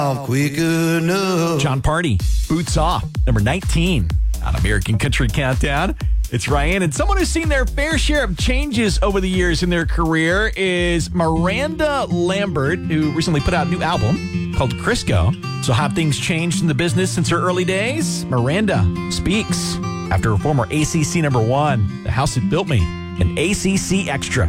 quick enough. John Party, Boots Off, number 19 on American Country Countdown. It's Ryan, and someone who's seen their fair share of changes over the years in their career is Miranda Lambert, who recently put out a new album called Crisco. So have things changed in the business since her early days? Miranda speaks after her former ACC number 1, The House That Built Me, an ACC Extra.